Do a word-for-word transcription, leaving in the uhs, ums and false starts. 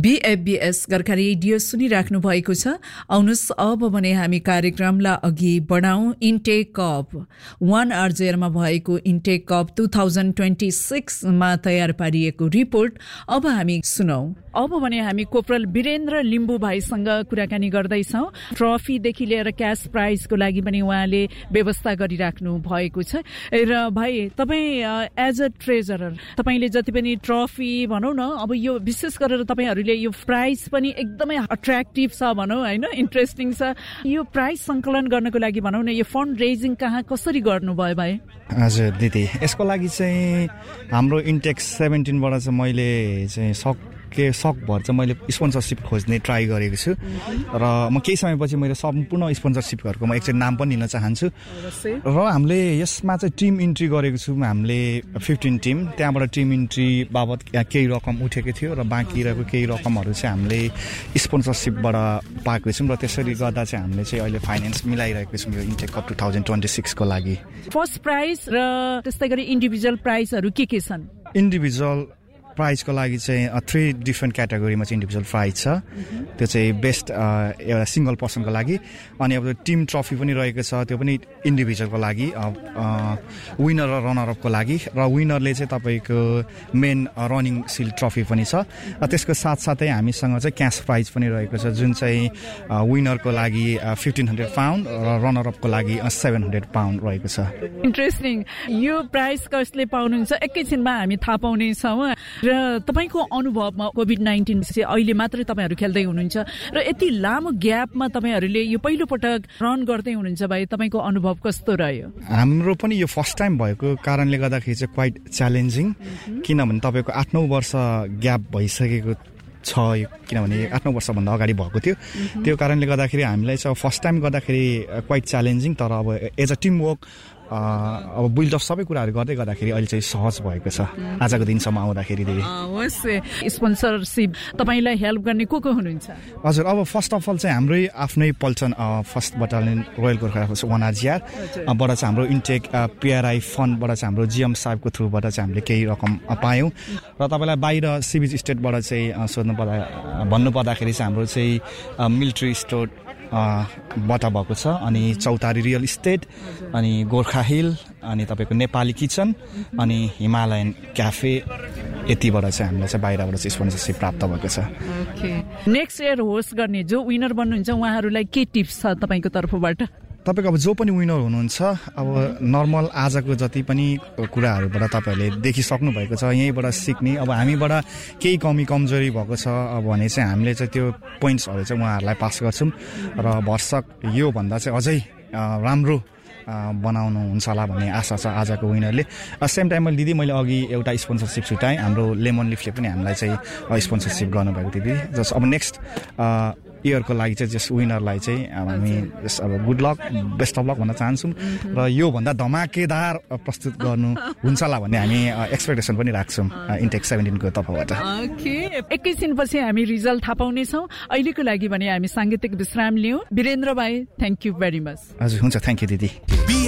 बीएफबीएस Gorkha radio सुनिराख्नु भएको छ। आउनुहोस् अब भने हामी कार्यक्रमलाई अघि बढाउँ। इन्टेक कप वान आरजेआरमा भएको intake cup two thousand twenty सिक्समा तयार पारिएको रिपोर्ट अब हामी सुनौँ। अब भने हामी कोपरल वीरेन्द्र लिम्बू भाइसँग कुराकानी गर्दैछौँ। ट्रफीदेखि लिएर क्यास प्राइजको लागि पनि उहाँले व्यवस्था गरिराख्नु भएको छ। र भाइ, तपाईँ एज अ ट्रेजरर, तपाईँले जति पनि ट्रफी भनौँ न, अब यो विशेष गरेर तपाईँहरूले यो प्राइज पनि एकदमै अट्र्याक्टिभ छ भनौँ होइन, इन्ट्रेस्टिङ छ। यो प्राइज सङ्कलन गर्नको लागि भनौँ न, यो फन्ड रेजिङ कहाँ कसरी गर्नुभयो भाइ? हजुर दिदी, यसको लागि चाहिँ हाम्रो इन्टेक सेभेन्टिनबाट चाहिँ मैले चाहिँ सक के सकभर चाहिँ मैले स्पोन्सरसिप खोज्ने ट्राई गरेको छु र म केही समयपछि मैले सम्पूर्ण स्पोन्सरसिपहरूको म एकचोटि नाम पनि लिन चाहन्छु। र हामीले यसमा चाहिँ टिम इन्ट्री गरेको छौँ। हामीले फिफ्टिन टिम, त्यहाँबाट टिम इन्ट्री बाबत केही रकम उठेको थियो र बाँकी रहेको केही रकमहरू चाहिँ हामीले स्पोन्सरसिपबाट पाएको छौँ र त्यसरी गर्दा चाहिँ हामीले चाहिँ अहिले फाइनेन्स मिलाइरहेको छौँ यो intake cup two thousand twenty सिक्सको लागि। फर्स्ट प्राइज र त्यस्तै गरी इन्डिभिजुअल प्राइजहरू के के छन्? इन्डिभिजुअल प्राइजको लागि चाहिँ थ्री डिफ्रेन्ट क्याटेगोरीमा चाहिँ इन्डिभिजुअल प्राइज छ। त्यो चाहिँ बेस्ट एउटा सिङ्गल पर्सनको लागि, अनि अब टिम ट्रफी पनि रहेको छ, त्यो पनि इन्डिभिजुअलको लागि, विनर र रनरअपको लागि। र विनरले चाहिँ तपाईँको मेन रनिङ सिल्ड ट्रफी पनि छ। र त्यसको साथसाथै हामीसँग चाहिँ क्यास प्राइज पनि रहेको छ, जुन चाहिँ विनरको लागि फिफ्टिन हन्ड्रेड पाउन्ड र रनरअपको लागि सेभेन हन्ड्रेड पाउन्ड रहेको छ। इन्ट्रेस्टिङ। यो प्राइज कसले पाउनुहुन्छ एकैछिनमा हामी थाहा पाउनेछौँ। र तपाईँको अनुभवमा कोभिड नाइन्टिन अहिले मात्रै तपाईँहरू खेल्दै हुनुहुन्छ र यति लामो ग्यापमा तपाईँहरूले यो पहिलो पटक रन गर्दै हुनुहुन्छ भाइ, तपाईँको अनुभव कस्तो रह्यो? हाम्रो पनि यो फर्स्ट टाइम भएको कारणले गर्दाखेरि चाहिँ क्वाइट च्यालेन्जिङ, किनभने तपाईँको आठ नौ वर्ष ग्याप भइसकेको छ, किनभने आठ नौ वर्षभन्दा अगाडि भएको थियो। त्यो कारणले गर्दाखेरि हामीलाई चाहिँ फर्स्ट टाइम गर्दाखेरि क्वाइट च्यालेन्जिङ, तर अब एज अ टिम वर्क अब बिल्डअप सबै कुराहरू गर्दै गर्दाखेरि अहिले चाहिँ सहज भएको छ आजको दिनसम्म आउँदाखेरि। स्पोन्सरसिप तपाईँलाई हेल्प गर्ने को को हुनुहुन्छ? हजुर, अब फर्स्ट अफ अल चाहिँ हाम्रै आफ्नै पल्टन first battalion royal Gorkha one आरजिआर बाट चाहिँ हाम्रो इन्टेक पिआरआई फन्डबाट चाहिँ हाम्रो जिएम साहबको थ्रुबाट चाहिँ हामीले केही रकम पायौँ। र तपाईँलाई बाहिर सिबिज स्टेटबाट चाहिँ सोध्नु पर्दा भन्नु पर्दाखेरि चाहिँ हाम्रो चाहिँ मिलिट्री स्टोर बाट भएको छ, अनि चौतारी रियल इस्टेट, अनि गोर्खा हिल, अनि तपाईँको नेपाली किचन, अनि हिमालयन क्याफे, यतिबाट चाहिँ हामीलाई चाहिँ बाहिरबाट चाहिँ स्पोन्सरसिप प्राप्त भएको छ। नेक्स्ट इयर होस्ट गर्ने जो विनर बन्नुहुन्छ उहाँहरूलाई के टिप्स छ तपाईँको तर्फबाट? तपाईँको अब जो पनि विनर हुनुहुन्छ, अब नर्मल आजको जति पनि कुराहरूबाट तपाईँहरूले देखिसक्नु भएको छ, यहीँबाट सिक्ने। अब हामीबाट केही कमी कमजोरी भएको छ अब भने चाहिँ हामीले चाहिँ त्यो पोइन्ट्सहरू चाहिँ उहाँहरूलाई पास गर्छौँ र भरसक योभन्दा चाहिँ अझै राम्रो बनाउनु हुन्छ होला भन्ने आशा छ आजको विनरले। सेम टाइममा दिदी मैले अघि एउटा स्पोन्सरसिप छुटाएँ, हाम्रो लेमन लिफले पनि हामीलाई चाहिँ स्पोन्सरसिप गर्नुभएको थियो दिदी। जस अब नेक्स्ट इयरको लागि चाहिँ जस विनरलाई चाहिँ अब हामी जस अब good lock, best of lock भन्न चाहन्छौँ र योभन्दा धमाकेदार प्रस्तुत गर्नु हुन्छ होला भन्ने हामी एक्सपेक्टेसन पनि राख्छौँ इन्टेक सेभेन्टिनको तर्फबाट। एकैछिनपछि हामी रिजल्ट थाहा पाउनेछौँ। अहिलेको लागि भने हामी साङ्गीतिक विश्राम लियौँ। वीरेन्द्र भाइ, थ्याङ्क यू भेरी मच। हजुर, हुन्छ, थ्याङ्क यू दिदी।